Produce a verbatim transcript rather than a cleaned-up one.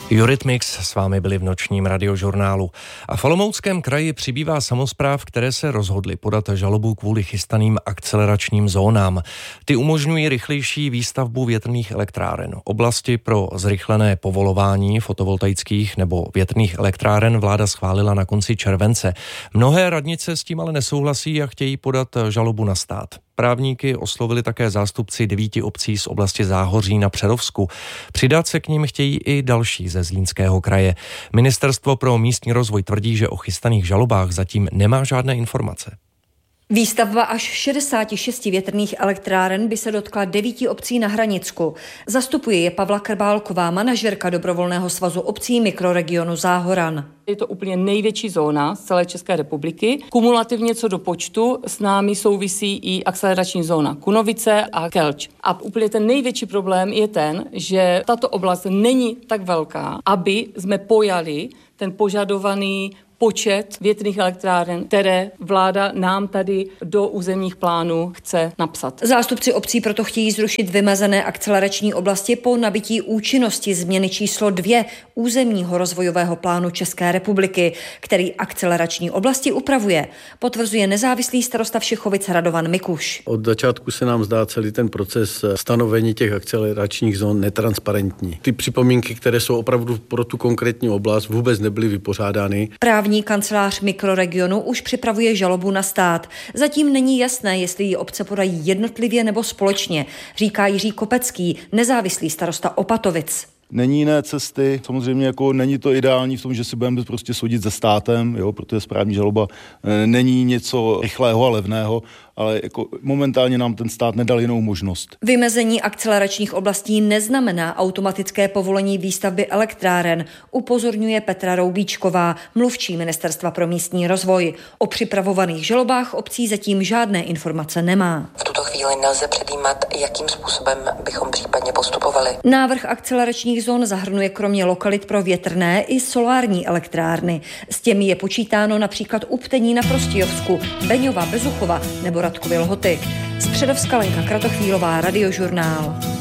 Eurythmics s vámi byli v nočním radiožurnálu. A v Olomouckém kraji přibývá samospráv, které se rozhodly podat žalobu kvůli chystaným akceleračním zónám. Ty umožňují rychlejší výstavbu větrných elektráren. Oblasti pro zrychlené povolování fotovoltaických nebo větrných elektráren vláda schválila na konci července. Mnohé radnice s tím ale nesouhlasí a chtějí podat žalobu na stát. Právníky oslovili také zástupci devíti obcí z oblasti Záhoří na Přerovsku. Přidat se k nim chtějí i další ze Zlínského kraje. Ministerstvo pro místní rozvoj tvrdí, že o chystaných žalobách zatím nemá žádné informace. Výstavba až šedesáti šesti větrných elektráren by se dotkla devíti obcí na Hranicku. Zastupuje je Pavla Krbálková, manažerka dobrovolného svazu obcí mikroregionu Záhoran. Je to úplně největší zóna z celé České republiky. Kumulativně co do počtu s námi souvisí i akcelerační zóna Kunovice a Kelč. A úplně ten největší problém je ten, že tato oblast není tak velká, aby jsme pojali ten požadovaný počet větrných elektráren, které vláda nám tady do územních plánů chce napsat. Zástupci obcí proto chtějí zrušit vymezené akcelerační oblasti po nabití účinnosti změny číslo dvě územního rozvojového plánu České republiky, který akcelerační oblasti upravuje, potvrzuje nezávislý starosta Všechovic Radovan Mikuš. Od začátku se nám zdá celý ten proces stanovení těch akceleračních zón netransparentní. Ty připomínky, které jsou opravdu pro tu konkrétní oblast, vůbec nebyly vypořádány. Právní kancelář mikroregionu už připravuje žalobu na stát. Zatím není jasné, jestli ji obce podají jednotlivě nebo společně, říká Jiří Kopecký, nezávislý starosta Opatovic. Není jiné cesty, samozřejmě jako není to ideální v tom, že si budeme prostě soudit se státem, jo, protože správní žaloba e, není něco rychlého a levného, ale jako momentálně nám ten stát nedal jinou možnost. Vymezení akceleračních oblastí neznamená automatické povolení výstavby elektráren, upozorňuje Petra Roubíčková, mluvčí Ministerstva pro místní rozvoj. O připravovaných žalobách obcí zatím žádné informace nemá. V tuto chvíli nelze předjímat, jakým způsobem bychom případně postupovali. Návrh akceleračních zón zahrnuje kromě lokalit pro větrné i solární elektrárny. S těmi je počítáno například u Ptení na Prostějovsku, Beňova, Bezuchova nebo Radkovy Lhoty. Z Přerovska Lenka Kratochvílová, Radiožurnál.